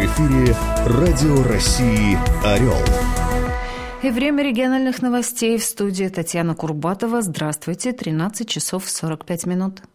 эфире Радио России «Орел». И время региональных новостей. В студии Татьяна Курбатова. Здравствуйте. 13 часов 45 минут.